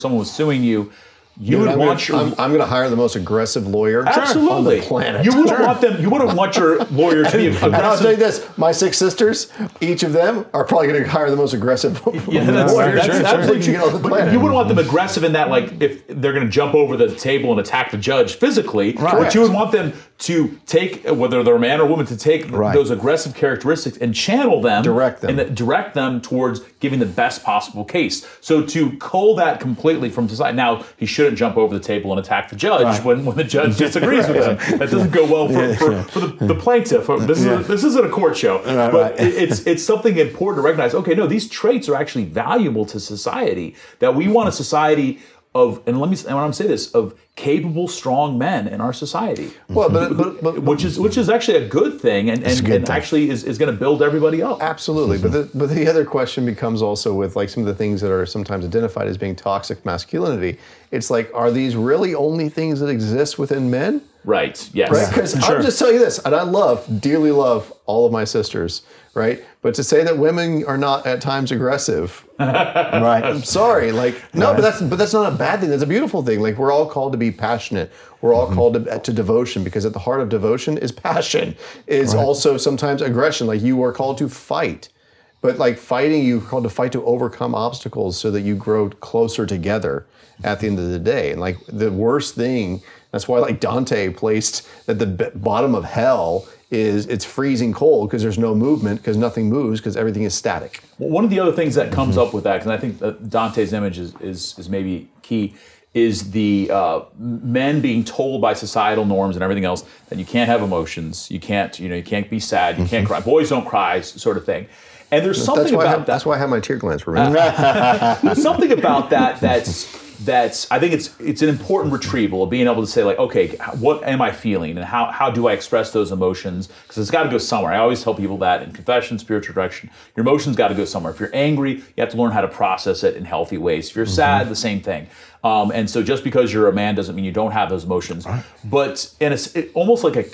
someone was suing you, you Dude, would want your... I'm going to hire the most aggressive lawyer on the planet. You wouldn't want them. You wouldn't want your lawyer to be aggressive. And I'll tell you this: my 6 sisters, each of them are probably going to hire the most aggressive lawyers. That's absolutely true. On the planet. You wouldn't want them aggressive in that, like, if they're going to jump over the table and attack the judge physically. Right. But you would want them to take, whether they're a man or woman, to take those aggressive characteristics and channel them, direct them towards giving the best possible case. So to cull that completely from society. Now, he shouldn't jump over the table and attack the judge when the judge disagrees with him. That doesn't go well for the plaintiff. This isn't a court show. But it's something important to recognize. Okay, no, these traits are actually valuable to society. That we want a society of, and when I'm saying this, of capable, strong men in our society. Well, but which is actually a good thing, and actually is going to build everybody up. Absolutely. But the other question becomes also with like some of the things that are sometimes identified as being toxic masculinity. It's like, are these really only things that exist within men? Right. Yes. Right. Because I'm just telling you this, and I dearly love all of my sisters. Right. But to say that women are not at times aggressive, right? I'm sorry. Like, no, but that's not a bad thing. That's a beautiful thing. Like, we're all called to be passionate. We're all called to devotion, because at the heart of devotion is passion. Is also sometimes aggression. Like, you are called to fight. But like fighting, you're called to fight to overcome obstacles so that you grow closer together at the end of the day. And like the worst thing, that's why like Dante placed at the bottom of hell is it's freezing cold because there's no movement, because nothing moves, because everything is static. Well, one of the other things that comes up with that, because I think that Dante's image is maybe key, is the men being told by societal norms and everything else that you can't have emotions, you can't be sad, you can't cry, boys don't cry, sort of thing. And there's something about that. That's why I have my tear glands removed. There's something about that that's I think it's an important retrieval of being able to say, like, okay, what am I feeling, and how do I express those emotions? Because it's got to go somewhere. I always tell people that in confession, spiritual direction, your emotions got to go somewhere. If you're angry, you have to learn how to process it in healthy ways. If you're sad, the same thing. And so just because you're a man doesn't mean you don't have those emotions. But it's almost like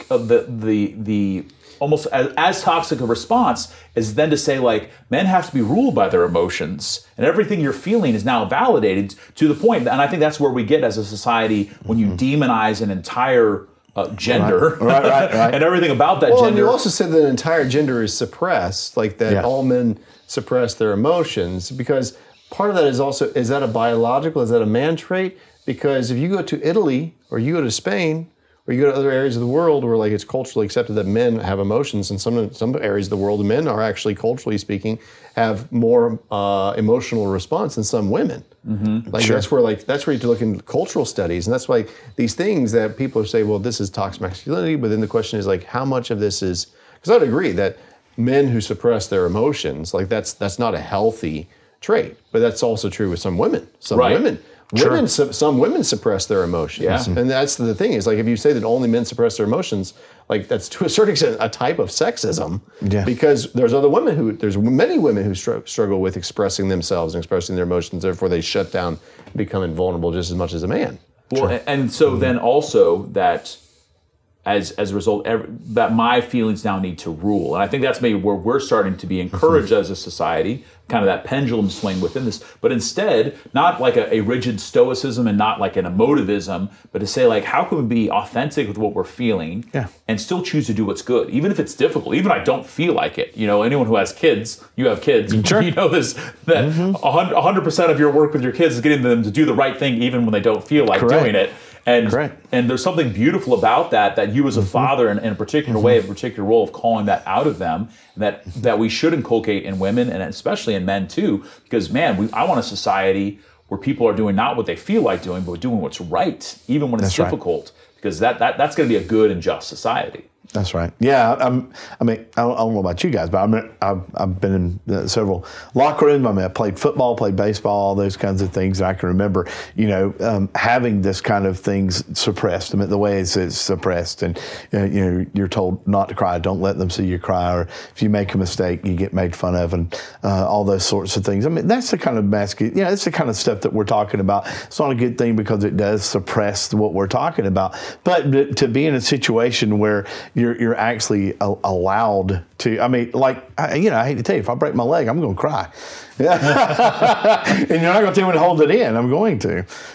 almost as toxic a response is then to say, like, men have to be ruled by their emotions, and everything you're feeling is now validated to the point. And I think that's where we get as a society when you demonize an entire gender and everything about that gender. And you also said that an entire gender is suppressed, like that all men suppress their emotions, because part of that is that a biological, is that a man trait? Because if you go to Italy or you go to Spain, or you go to other areas of the world where like it's culturally accepted that men have emotions, and some areas of the world, men are actually, culturally speaking, have more emotional response than some women. That's where you look in cultural studies, and that's why these things that people say, well, this is toxic masculinity, but then the question is like, how much of this is? Because I'd agree that men who suppress their emotions, like that's not a healthy trait, but that's also true with some women. Some women suppress their emotions, and that's the thing. Is like if you say that only men suppress their emotions, like that's to a certain extent a type of sexism. Because there's many women who struggle with expressing themselves and expressing their emotions. Therefore, they shut down, and become invulnerable just as much as a man. Well, and so then also that as a result, that my feelings now need to rule, and I think that's maybe where we're starting to be encouraged as a society. Kind of that pendulum swing within this, but instead, not like a rigid stoicism and not like an emotivism, but to say, like, how can we be authentic with what we're feeling and still choose to do what's good, even if it's difficult, even if I don't feel like it. You know, anyone who has kids, you have kids, you know this, that 100% of your work with your kids is getting them to do the right thing even when they don't feel like doing it. And there's something beautiful about that you as a father in a particular way, a particular role of calling that out of them, that we should inculcate in women and especially in men too, because man, I want a society where people are doing not what they feel like doing, but doing what's right, even when it's difficult, because that's going to be a good and just society. That's right. Yeah, I mean, I don't know about you guys, but I've been in several locker rooms. I mean, I played football, played baseball, all those kinds of things. And I can remember, having this kind of things suppressed. I mean, the way it's suppressed, and you're told not to cry. Don't let them see you cry, or if you make a mistake, you get made fun of, and all those sorts of things. I mean, that's the kind of masculine. It's the kind of stuff that we're talking about. It's not a good thing because it does suppress what we're talking about. But to be in a situation where you're actually allowed to. I mean, like, I hate to tell you, if I break my leg, I'm going to cry. And you're not going to tell me to hold it in. I'm going to.